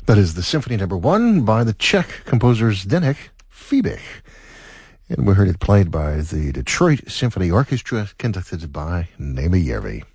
That is the Symphony No. 1 by the Czech composers Zdeněk Fibich. And we heard it played by the Detroit Symphony Orchestra, conducted by Néma Järvi.